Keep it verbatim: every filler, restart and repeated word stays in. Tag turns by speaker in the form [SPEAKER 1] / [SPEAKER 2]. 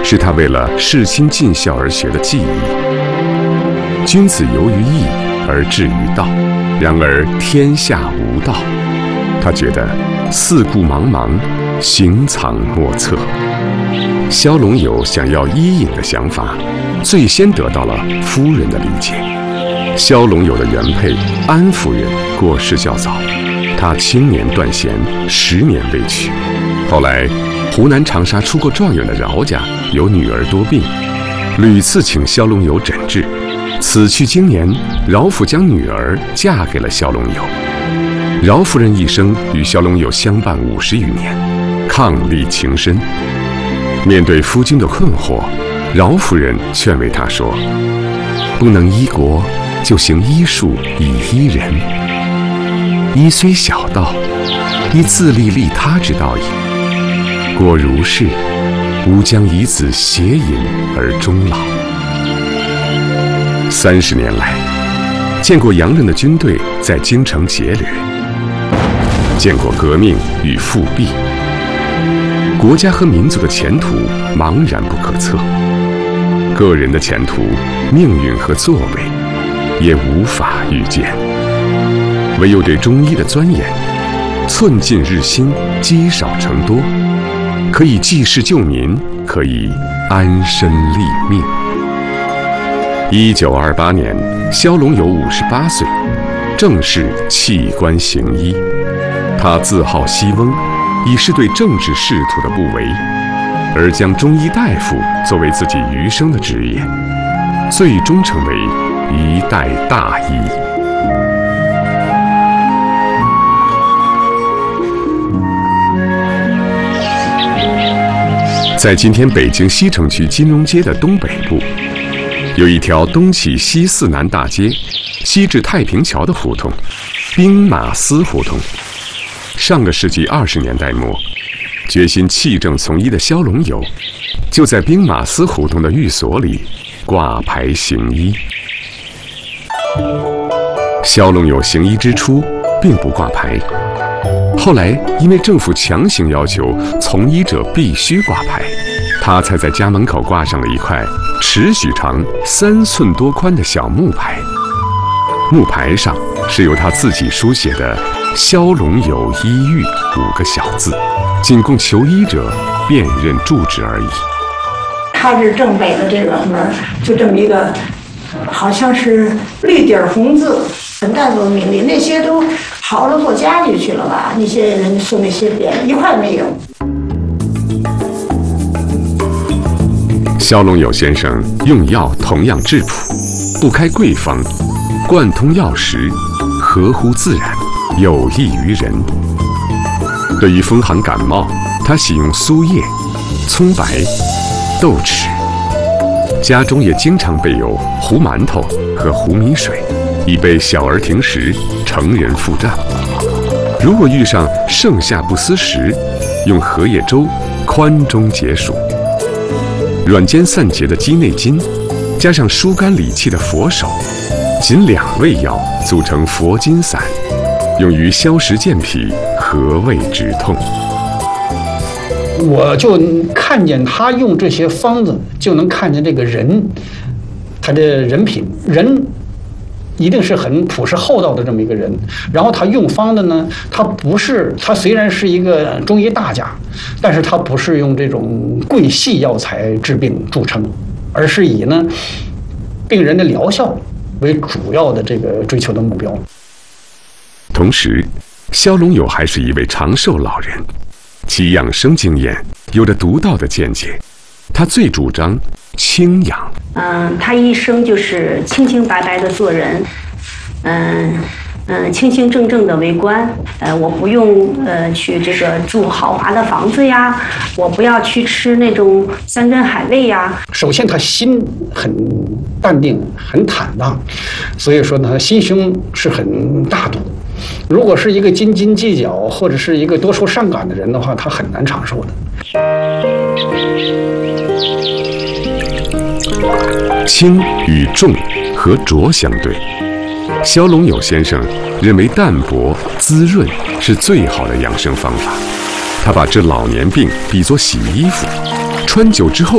[SPEAKER 1] 是他为了侍亲尽孝而学的技艺。君子游于义而志于道，然而天下无道。他觉得四顾茫茫，行藏莫测。萧龙友想要伊尹的想法，最先得到了夫人的理解。萧龙友的原配安夫人过世较早，他青年断弦，十年未娶。后来湖南长沙出过状元的饶家有女儿多病，屡次请萧龙友诊治。此去经年，饶府将女儿嫁给了萧龙友。饶夫人一生与萧龙友相伴五十余年，伉俪情深。面对夫君的困惑，饶夫人劝慰他说：“不能医国，就行医术以医人。医虽小道，亦自利利他之道矣。果如是，吾将以子偕隐而终老。”三十年来，见过洋人的军队在京城劫掠，见过革命与复辟，国家和民族的前途茫然不可测，个人的前途、命运和作为也无法预见。唯有对中医的钻研，寸进日新，积少成多，可以济世救民，可以安身立命。一九二八年，萧龙友五十八岁，正式弃官行医。他自号西翁，以示对政治仕途的不为，而将中医大夫作为自己余生的职业，最终成为一代大医。在今天北京西城区金融街的东北部，有一条东起西四南大街，西至太平桥的胡同——兵马司胡同。上个世纪二十年代末，决心弃政从医的萧龙友，就在兵马司胡同的寓所里挂牌行医。萧龙友行医之初并不挂牌，后来因为政府强行要求从医者必须挂牌，他才在家门口挂上了一块尺许长、三寸多宽的小木牌。木牌上是由他自己书写的“萧龙友医寓”五个小字，仅供求医者辨认住址而已。
[SPEAKER 2] 他是正北的这个门，就这么一个，好像是绿底红字，很大多名利，那些都好了做家具去了吧？那些人送那些匾，一块没有。
[SPEAKER 1] 萧龙友先生用药同样质朴，不开贵方，贯通药食，合乎自然，有益于人。对于风寒感冒，他喜用苏叶、葱白、豆豉，家中也经常备有糊馒头和糊米水，以备小儿停食，成人腹胀。如果遇上盛夏不思食，用荷叶粥宽中解暑。软坚散结的鸡内金，加上疏肝理气的佛手，仅两味药组成佛金散，用于消食健脾、和胃止痛。
[SPEAKER 3] 我就看见他用这些方子，就能看见这个人，他的人品，人一定是很朴实厚道的这么一个人。然后他用方的呢，他不是，他虽然是一个中医大家，但是他不是用这种贵细药材治病著称，而是以呢病人的疗效为主要的这个追求的目标。
[SPEAKER 1] 同时，萧龙友还是一位长寿老人，其养生经验有着独到的见解。他最主张清养。
[SPEAKER 4] 嗯，他一生就是清清白白的做人，嗯嗯，清清正正的为官。呃，我不用呃去这个住豪华的房子呀，我不要去吃那种山珍海味呀。
[SPEAKER 3] 首先，他心很淡定，很坦荡，所以说呢，他心胸是很大度。如果是一个斤斤计较或者是一个多愁善感的人的话，他很难长寿的。
[SPEAKER 1] 轻与重和浊相对，萧龙友先生认为淡泊滋润是最好的养生方法。他把治老年病比作洗衣服，穿久之后